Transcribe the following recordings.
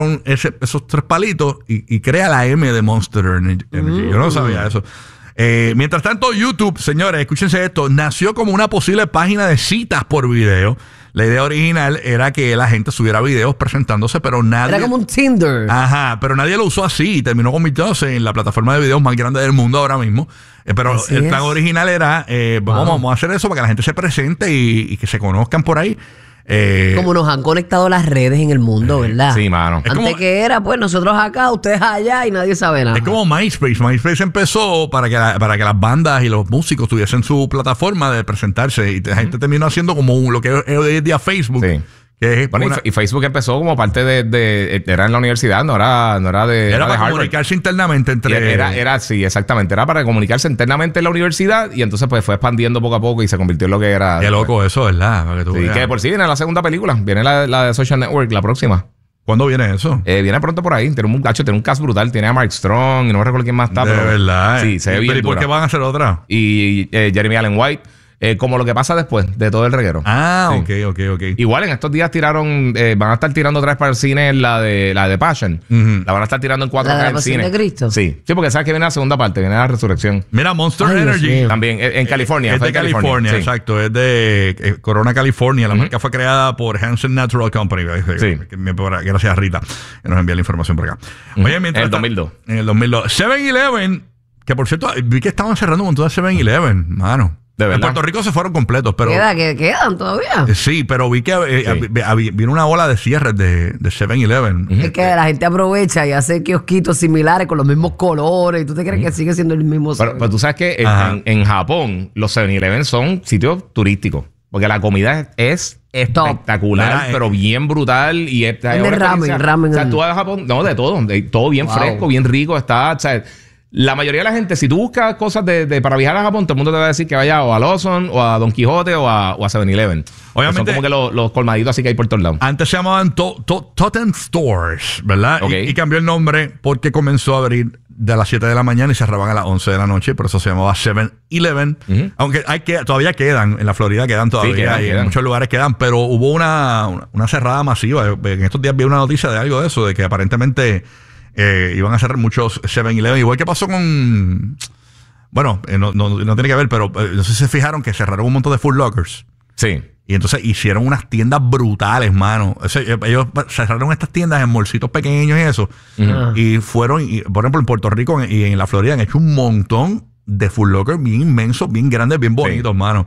esos 3 palitos y crea la M de Monster Energy. Yo no sabía eso. Mientras tanto, YouTube, señores, escúchense esto, nació como una posible página de citas por video. La idea original era que la gente subiera videos presentándose, pero nadie... Era como un Tinder. Ajá, pero nadie lo usó así y terminó convirtiéndose en la plataforma de videos más grande del mundo ahora mismo. Pero Así el plan es. original era, vamos a hacer eso para que la gente se presente y que se conozcan por ahí. Como nos han conectado las redes en el mundo, ¿verdad? Sí, mano. Es Antes como- que era, pues, nosotros acá, ustedes allá y nadie sabe nada. Es como MySpace. MySpace empezó para que las bandas y los músicos tuviesen su plataforma de presentarse. Y la gente terminó haciendo como lo que es hoy en día Facebook. Sí. Que es Bueno, una- y Facebook empezó como parte era en la universidad, no era de era para Harvard. comunicarse internamente Y entre... sí, exactamente. Era para comunicarse internamente en la universidad y entonces pues fue expandiendo poco a poco y se convirtió en lo que era. Qué loco eso, ¿verdad? Para que tú Sí, veas. que por sí viene la segunda película. Viene la de Social Network, la próxima. ¿Cuándo viene eso? Viene pronto por ahí. Tiene un cast brutal. Tiene a Mark Strong y no me recuerdo quién más está. De pero, verdad. Sí, se ve bien ¿Y por dura. qué van a hacer otra? Y Jeremy Allen White. Como lo que pasa después de todo el reguero. Ah, Sí. ok. Igual en estos días tiraron, van a estar tirando otra vez para el cine la de Passion. Ujú. La van a estar tirando en 4K ¿La de la en el Pasión cine. de Cristo? Sí, porque sabes que viene la segunda parte, viene la resurrección. Mira, Monster Ay, Dios Energy. mío. También en California. Es fue de California, sí. exacto. Es de Corona, California. La marca fue creada por Hansen Natural Company. Sí. Gracias a Rita que nos envía la información por acá. Oye, En el 2002. En el 2002. 7-Eleven, que por cierto, vi que estaban cerrando un montón de 7-Eleven, mano. De verdad. En Puerto Rico se fueron completos, pero... ¿Quedan todavía? Sí, pero vi que Sí. vino una ola de cierres de 7-Eleven. Es que la gente aprovecha y hace kiosquitos similares con los mismos colores. ¿Y tú te crees que sigue siendo el mismo? Pero tú sabes que Ajá. en Japón los 7-Eleven son sitios turísticos. Porque la comida es espectacular, Mira, pero bien brutal. Y es de una ramen, experiencia. ramen. O sea, tú vas a Japón, no, de todo bien Wow. fresco, bien rico. Está, o sea, la mayoría de la gente, si tú buscas cosas para viajar a Japón, todo el mundo te va a decir que vaya o a Lawson, o a Don Quijote, o a 7-Eleven. Obviamente- Son como que los colmaditos así que hay por todos lados. Antes se llamaban Totem Stores, ¿verdad? Ok. Y cambió el nombre porque comenzó a abrir de las 7 de la mañana y cerraban a las 11 de la noche. Por eso se llamaba 7-Eleven. Aunque todavía quedan, en la Florida quedan todavía. Y en quedan. muchos lugares quedan. Pero hubo una cerrada masiva. En estos días vi una noticia de algo de eso, de que aparentemente iban a cerrar muchos 7-Eleven. Igual que pasó con... Bueno, no tiene que ver, pero no sé si se fijaron que cerraron un montón de Food Lockers. Sí. Y entonces hicieron unas tiendas brutales, mano. Ellos cerraron estas tiendas en bolsitos pequeños y eso. Y fueron, por ejemplo, en Puerto Rico y en la Florida han hecho un montón de Food Locker bien inmensos, bien grandes, bien bonitos, mano.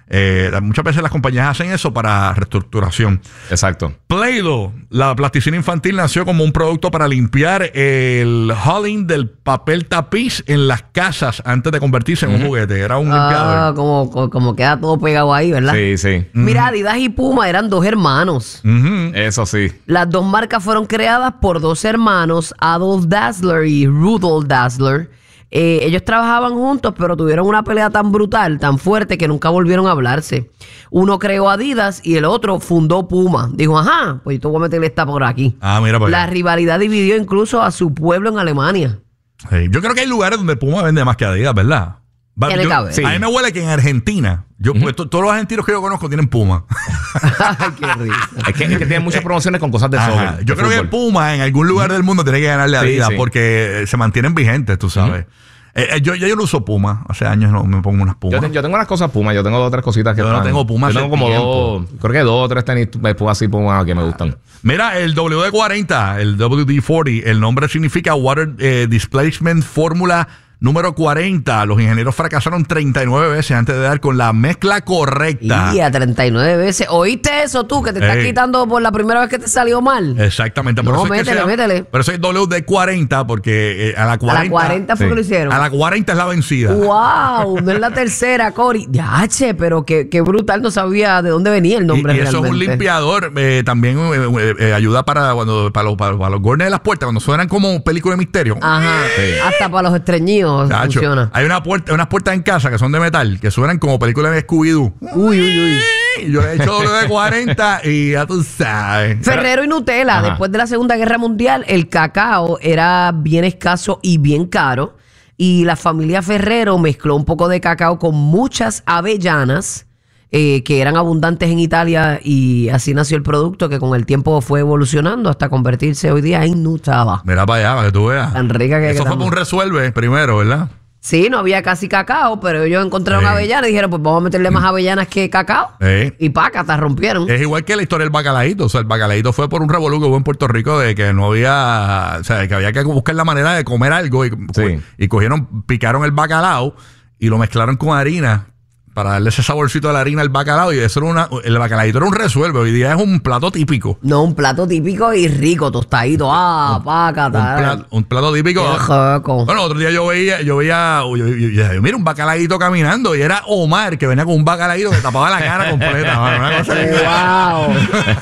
Muchas veces las compañías hacen eso para reestructuración. Exacto. Play-Doh, la plasticina infantil, nació como un producto para limpiar el hulling del papel tapiz en las casas antes de convertirse en un juguete. Era un limpiador. Como queda todo pegado ahí, ¿verdad? Sí, sí. Mira, Adidas y Puma eran 2 hermanos. Ujú. Eso sí. Las 2 marcas fueron creadas por 2 hermanos, Adolf Dassler y Rudolf Dassler. Ellos trabajaban juntos, pero tuvieron una pelea tan brutal, tan fuerte, que nunca volvieron a hablarse. Uno creó Adidas y el otro fundó Puma. Dijo, ajá, pues yo te voy a meterle esta por aquí. Ah, mira para La allá. rivalidad dividió incluso a su pueblo en Alemania. Sí. Yo creo que hay lugares donde Puma vende más que Adidas, ¿verdad? Tiene que haber. A mí me huele que en Argentina, pues, todos los argentinos que yo conozco tienen Puma. Ay, qué risa. Es que tienen muchas promociones con cosas de Ajá. soccer. Yo de creo que fútbol. Puma en algún lugar del mundo tiene que ganarle a Sí, Adidas sí. porque se mantienen vigentes, tú sabes. Yo no uso Puma. Hace años no me pongo unas Puma. Yo tengo unas cosas Puma, yo tengo 2 o 3 cositas que Yo no están- tengo Puma Yo hace tengo como tiempo. creo que 2 o 3 tenis Puma así Puma que me gustan. Mira, el WD-40, el WD-40, el nombre significa Water Displacement Fórmula número 40. Los ingenieros fracasaron 39 veces antes de dar con la mezcla correcta. Y a 39 veces. ¿Oíste eso tú? Que te estás Ey. quitando por la primera vez que te salió mal. Exactamente. No, eso es que métele, se llama- métele. Por eso es WD-40 porque a la 40... A la 40 fue sí. que lo hicieron. A la 40 es la vencida. ¡Wow! No es la tercera, Cory. Yache, pero qué brutal. No sabía de dónde venía el nombre Y eso es un realmente. limpiador. También ayuda para los gornes de las puertas, cuando suenan como película de misterio. Ajá. Sí. Hasta para los estreñidos Chacho, funciona. hay unas puertas en casa que son de metal, que suenan como películas de Scooby-Doo. Uy, uy, uy. Y yo le he hecho WD-40 y ya tú sabes. Ferrero y Nutella. Ajá. Después de la Segunda Guerra Mundial, el cacao era bien escaso y bien caro. Y la familia Ferrero mezcló un poco de cacao con muchas avellanas que eran abundantes en Italia y así nació el producto que con el tiempo fue evolucionando hasta convertirse hoy día en Nutella. Mira para allá, para que tú veas. Tan rica que Eso fue por un resuelve primero, ¿verdad? Sí, no había casi cacao, pero ellos encontraron avellanas y dijeron, pues vamos a meterle más avellanas que cacao. Y pácata, rompieron. Es igual que la historia del bacalaíto. O sea, el bacalaíto fue por un revolú que hubo en Puerto Rico de que no había... O sea, que había que buscar la manera de comer algo y picaron el bacalao y lo mezclaron con harina para darle ese saborcito de la harina al bacalao. Y eso era el bacalaíto era un resuelve. Hoy día es un plato típico. No, un plato típico y rico, tostadito. Pácata. Un plato típico. Bueno, otro día yo veía, mira, un bacalaíto caminando y era Omar que venía con un bacalaíto que tapaba la cara completa. Una cosa ¡Wow!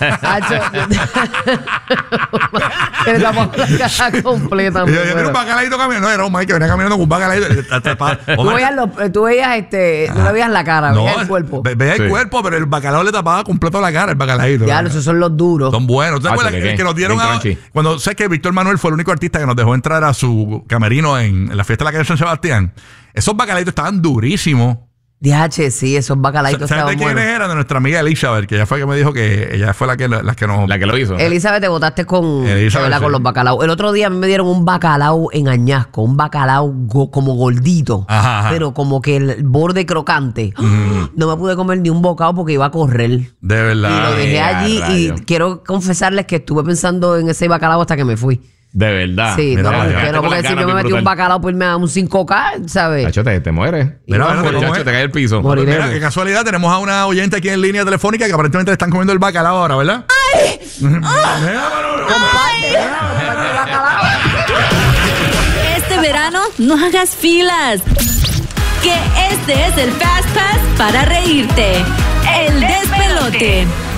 Que le tapaba la cara completa. Yo vi un bacalaíto caminando. No, era Omar que venía caminando con un bacalaíto. Tú veías no le veías la cara, veías el cuerpo. Veía el cuerpo, pero el bacalao le tapaba completo la cara, el bacalaíto. Ya, esos son los duros. Son buenos. ¿Te acuerdas que nos dieron cuando sé que Víctor Manuel fue el único artista que nos dejó entrar a su camerino en la fiesta de la calle San Sebastián? Esos bacalaitos estaban durísimos. DH, sí, esos bacalaitos estaban buenos. ¿Sabes de quién eran? De nuestra amiga Elizabeth, que ella fue que me dijo que ella fue la que lo hizo. Elizabeth, te botaste con los bacalaos. El otro día me dieron un bacalao en añasco, un bacalao como gordito, pero como que el borde crocante. No me pude comer ni un bocado porque iba a correr. De verdad. Y lo dejé allí y quiero confesarles que estuve pensando en ese bacalao hasta que me fui. De verdad. Sí, porque si yo me metí un bacalao, pues me da un 5K, ¿sabes? Nacho, te mueres. Te cae el piso. Mira, qué ccasualidad. Tenemos a una oyente aquí en línea telefónica que aparentemente le están comiendo el bacalao ahora, ¿verdad? ¡Ay! ¡Comparte! Este verano, no hagas filas. Que este es el Fast Pass para reírte. El despelote.